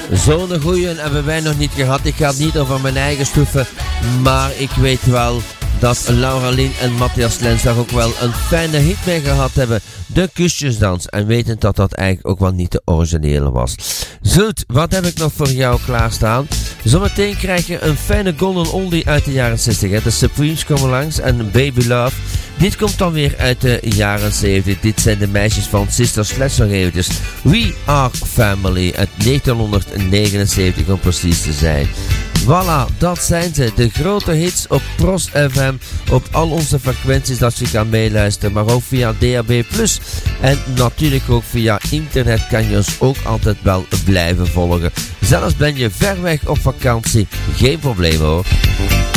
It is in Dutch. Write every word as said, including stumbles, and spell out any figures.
Zo'n goeie hebben wij nog niet gehad. Ik ga het niet over mijn eigen stoeven, maar ik weet wel dat Laura Lien en Matthias Lens daar ook wel een fijne hit mee gehad hebben. De Kusjesdans. En wetend dat dat eigenlijk ook wel niet de originele was. Goed, wat heb ik nog voor jou klaarstaan? Zometeen krijg je een fijne golden oldie uit de jaren zestig. Hè. De Supremes komen langs en Baby Love. Dit komt dan weer uit de jaren zeventig. Dit zijn de meisjes van Sister Sledge nog eventjes. We Are Family uit negentien negenenzeventig om precies te zijn. Voilà, dat zijn ze. De grote hits op Tros F M. Op al onze frequenties dat je kan meeluisteren. Maar ook via D A B plus. En natuurlijk ook via internet kan je ons ook altijd wel blijven volgen. Zelfs ben je ver weg op vakantie. Geen probleem hoor.